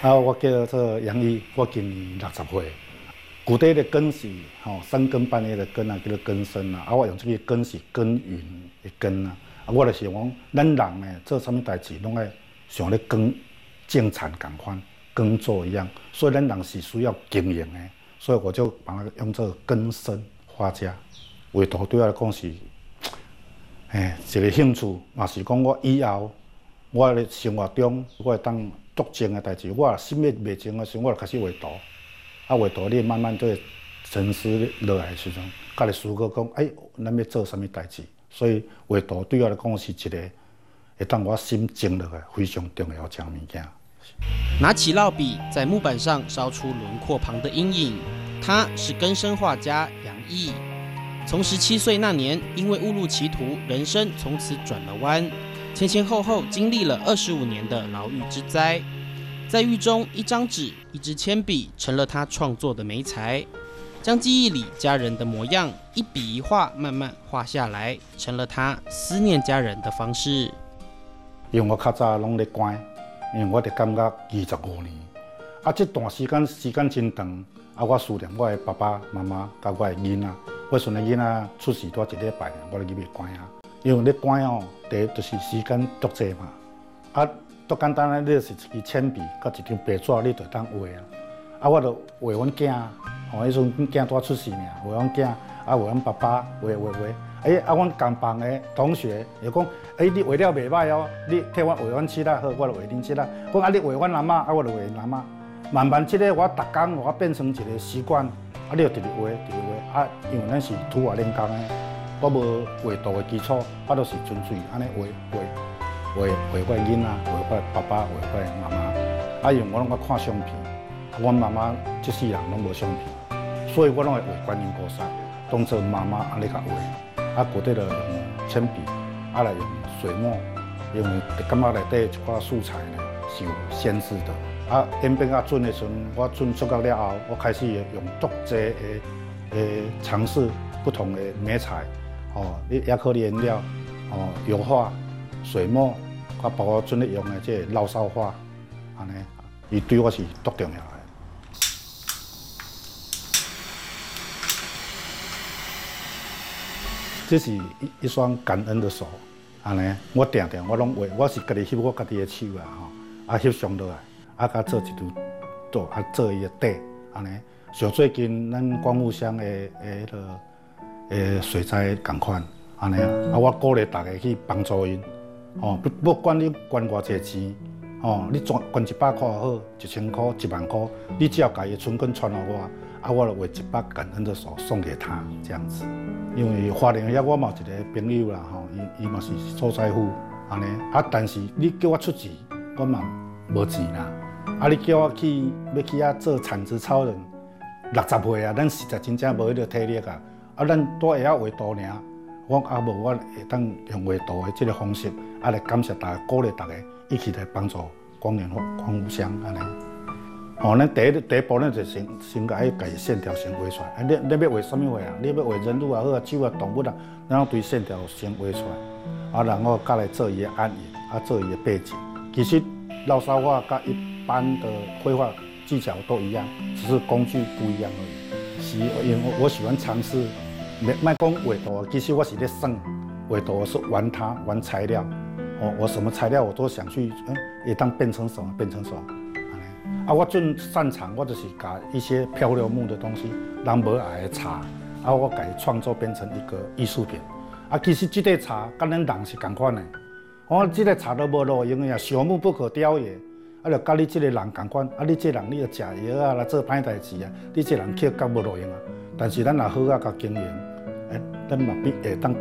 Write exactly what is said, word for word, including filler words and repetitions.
啊，我叫做杨毅，我今年六十岁。古代的根是吼、哦、三更半夜的更啊，叫做根生啊。啊，我用这个根是耕耘的耕啊。啊，我就是讲，咱人呢做啥物代志，拢爱像咧耕种田共款，耕作一样。所以咱人是需要经营的，所以我就把它用作根生花家。画图对我来讲是，诶，一个兴趣，嘛是讲我以后我的生活中，我会当做种的代志，我心里未静的时候，我就开始画图。啊，画图你慢慢就会沉思落来的时阵，家己思考讲，哎，咱要做啥物代志？所以画图对我来讲是一个会当我心静落来非常重要的一物件。 拿起烙笔，在木板上烧出轮廓旁的阴影。他是根生画家杨毅。从十七岁那年，因为误入歧途，人生从此转了弯，前前后后经历了二十五年的牢狱之灾。在狱中，一张纸、一支铅笔成了他创作的媒材，将记忆里家人的模样一笔一画慢慢画下来，成了他思念家人的方式。 因为我较早拢咧关，因为我就感觉二十五年，啊，这段时间时间真长，啊，我思念我的爸爸妈妈甲我的囡仔。我顺个囡仔出世多一礼拜，我就入去关啊。因为咧关哦，第一就是时间足济嘛，啊。足简单咧，你就是一支铅笔，甲一张白纸，你就当画啊。啊，我就画阮囝，吼，迄阵阮囝拄出世尔，画阮囝，啊，画阮爸爸，画画画。哎，啊，阮同房的同学又讲，哎，你画了袂歹哦，你替我画阮妻仔好，我就画恁妻仔。讲啊，你画阮阿嬷，啊，我就画因阿嬷。慢慢即个我逐工我变成一个习惯，啊，你就直直画，直直画。啊，因为咱是土外练工的，我无画图的基础，我都是纯粹安尼画画。画画我的囡仔，画我的爸爸，画我的妈妈。啊，因为我拢爱看相片，阮妈妈即世人拢无相片，所以我拢会画观音菩萨，当做妈妈安尼甲画。啊，古代就用铅笔，啊来用水墨，因为感觉内底一寡素材呢是有限制的。啊，演变较准的时阵，我准足够了后，我开始用足济的诶尝试不同的媒材，哦，你亚克力颜料，哦，油画。水墨，啊，包括准咧用的这烙烧画，安尼，伊对我是足重要的。这是一一双感恩的手，安尼，我定定我拢画，我是家己翕我家己的手啊，吼，啊翕上落来，啊，甲做一张图，啊做伊的底，安尼。像最近咱光复乡的诶迄个诶水灾共款，安尼啊，啊我鼓励大家去帮助因。哦，不不管你捐偌济钱，哦，你捐捐一百块好，一千块、一万块，你只要把伊存款传给我，啊，我就画一把感恩的手送给他，这样子。因为花莲遐我嘛有一个朋友啦，吼，伊伊嘛是受灾户，安尼，啊，但是你叫我出钱，我嘛无钱啦。啊，你叫我去要去遐做产值超人，六十岁啊，咱实在真正无迄个体力啊，啊，咱多会晓画图尔。我啊无，我会当用画图的这个方式，啊来感谢大家，鼓励大家一起来帮助光年光复乡安尼。哦，咱第一第一步，咱就先先甲迄个线条先画出来。啊，你你要画什么画啊？你要画人物也好啊，树啊、动物啊，然后对线条先画出来，啊，然后再来做伊的暗影，啊，做伊的背景。其实烙烧画跟一般的绘画技巧都一样，只是工具不一样而已。是，因为我喜欢尝试。莫讲画图，其实我是在算画图是玩它玩材料，哦，我什么材料我都想去，嗯，也当变成什么变成什么，啊，我最擅长我就是把一些漂流木的东西，人无爱的茶，啊，我把它创作变成一个艺术品，啊，其实这个茶跟咱人是同款的，哦，这个茶都无路用的啊，朽木不可雕也，啊，就跟你这个人同款，啊，你这个人你要食药啊来做歹代志啊，你这个人去较无路用啊，但是咱若好啊，甲经营。咱嘛必会当